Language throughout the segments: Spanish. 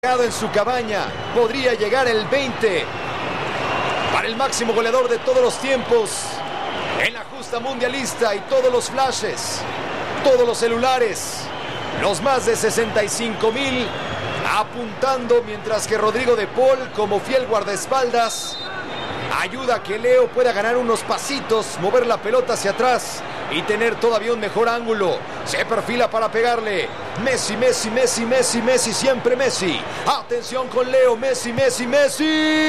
En su cabaña, podría llegar el 20 para el máximo goleador de todos los tiempos en la justa mundialista, y todos los flashes, todos los celulares, los más de 65,000 apuntando, mientras que Rodrigo de Paul, como fiel guardaespaldas, ayuda a que Leo pueda ganar unos pasitos, mover la pelota hacia atrás y tener todavía un mejor ángulo. Se perfila para pegarle. Messi, Messi, Messi, Messi, Messi, siempre Messi. Atención con Leo, Messi, Messi, Messi.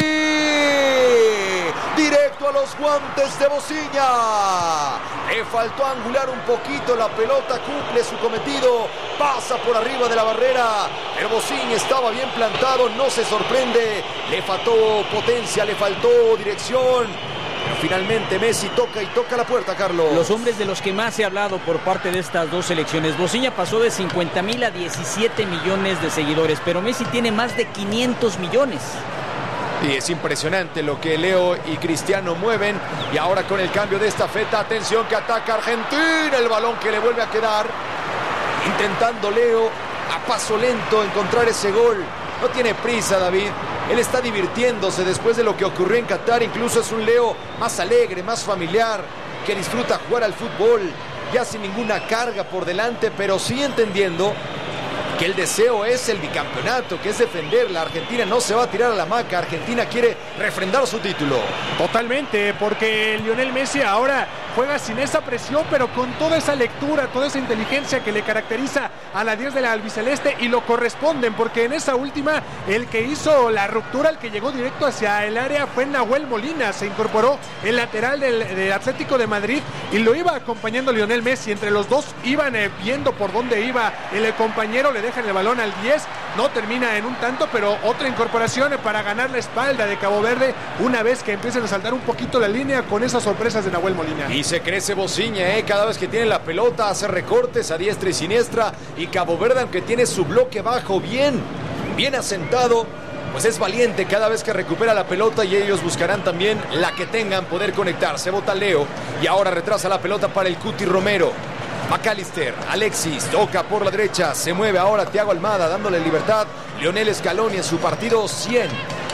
Directo a los guantes de Bociña. Le faltó angular un poquito la pelota, cumple su cometido, pasa por arriba de la barrera, pero Bociña estaba bien plantado, no se sorprende. Le faltó potencia, le faltó dirección. Pero finalmente Messi toca la puerta, Carlos. Los hombres de los que más se ha hablado por parte de estas dos selecciones. Bociña pasó de 50,000 a 17 millones de seguidores, pero Messi tiene más de 500 millones. Y es impresionante lo que Leo y Cristiano mueven. Y ahora con el cambio de estafeta, atención que ataca Argentina. El balón que le vuelve a quedar. Intentando Leo a paso lento encontrar ese gol. No tiene prisa, David. Él está divirtiéndose después de lo que ocurrió en Qatar. Incluso es un Leo más alegre, más familiar, que disfruta jugar al fútbol, ya sin ninguna carga por delante, pero sí entendiendo que el deseo es el bicampeonato, que es defender. La Argentina no se va a tirar a la hamaca. Argentina quiere refrendar su título. Totalmente, porque Lionel Messi ahora juega sin esa presión, pero con toda esa lectura, toda esa inteligencia que le caracteriza a la 10 de la albiceleste, y lo corresponden, porque en esa última, el que hizo la ruptura, el que llegó directo hacia el área, fue Nahuel Molina. Se incorporó el lateral del Atlético de Madrid y lo iba acompañando Lionel Messi. Entre los dos iban viendo por dónde iba el compañero, le dejan el balón al 10, no termina en un tanto, pero otra incorporación para ganar la espalda de Cabo Verde una vez que empiezan a saltar un poquito la línea con esas sorpresas de Nahuel Molina. Y se crece Bociña, cada vez que tiene la pelota hace recortes a diestra y siniestra, y Cabo Verde, aunque tiene su bloque bajo bien asentado, pues es valiente cada vez que recupera la pelota, y ellos buscarán también la que tengan, poder conectarse. Bota Leo y ahora retrasa la pelota para el Cuti Romero. McAllister, Alexis, toca por la derecha, se mueve ahora Thiago Almada dándole libertad. Lionel Scaloni en su partido 100.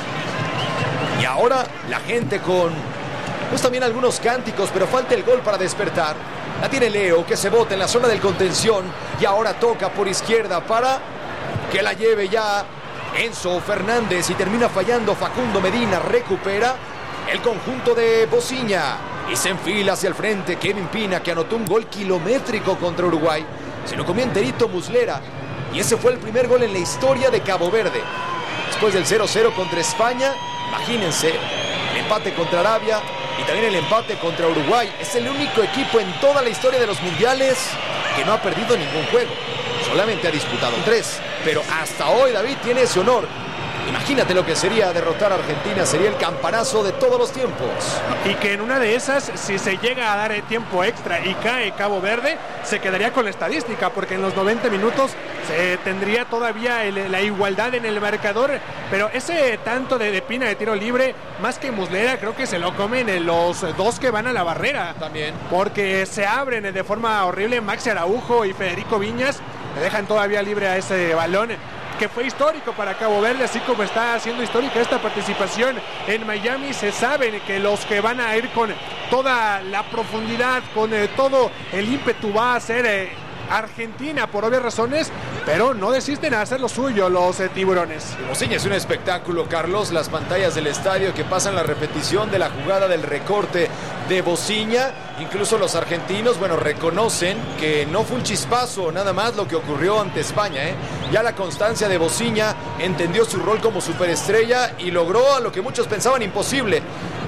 Y ahora la gente con pues también algunos cánticos, pero falta el gol para despertar. La tiene Leo, que se bota en la zona del contención, y ahora toca por izquierda para que la lleve ya Enzo Fernández, y termina fallando Facundo Medina. Recupera el conjunto de Bociña y se enfila hacia el frente Kevin Pina, que anotó un gol kilométrico contra Uruguay. Se lo comió enterito Muslera, y ese fue el primer gol en la historia de Cabo Verde. Después del 0-0 contra España, imagínense, el empate contra Arabia y también el empate contra Uruguay. Es el único equipo en toda la historia de los mundiales que no ha perdido ningún juego. Solamente ha disputado 3, pero hasta hoy, David, tiene ese honor. Imagínate lo que sería derrotar a Argentina, sería el campanazo de todos los tiempos. Y que en una de esas, si se llega a dar tiempo extra y cae Cabo Verde, se quedaría con la estadística, porque en los 90 minutos se tendría todavía la igualdad en el marcador. Pero ese tanto de Pina de tiro libre, más que Muslera, creo que se lo comen los dos que van a la barrera. También. Porque se abren de forma horrible Maxi Araujo y Federico Viñas, le dejan todavía libre a ese balón, que fue histórico para Cabo Verde, así como está siendo histórica esta participación en Miami. Se sabe que los que van a ir con toda la profundidad, con todo el ímpetu, va a ser Argentina, por obvias razones, pero no desisten a hacer lo suyo los tiburones. Bociña es un espectáculo, Carlos. Las pantallas del estadio que pasan la repetición de la jugada del recorte de Bociña. Incluso los argentinos, reconocen que no fue un chispazo nada más lo que ocurrió ante España, Ya la constancia de Bociña, entendió su rol como superestrella y logró a lo que muchos pensaban imposible.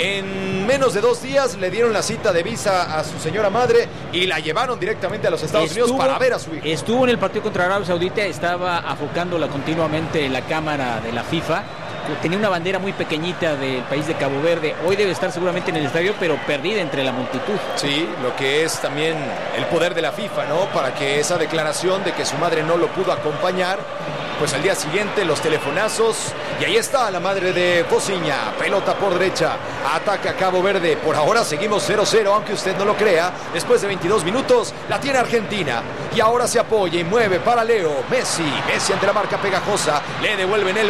En menos de 2 días le dieron la cita de visa a su señora madre y la llevaron directamente a los Estados Unidos para ver a su hijo. Estuvo en el partido contra Arabia Saudita, estaba afocándola continuamente en la cámara de la FIFA. Tenía una bandera muy pequeñita del país de Cabo Verde. Hoy debe estar seguramente en el estadio, pero perdida entre la multitud. Sí, lo que es también el poder de la FIFA, ¿no? Para que esa declaración de que su madre no lo pudo acompañar, pues al día siguiente los telefonazos. Y ahí está la madre de Bociña. Pelota por derecha. Ataca Cabo Verde. Por ahora seguimos 0-0, aunque usted no lo crea. Después de 22 minutos la tiene Argentina. Y ahora se apoya y mueve para Leo. Messi ante la marca pegajosa. Le devuelven el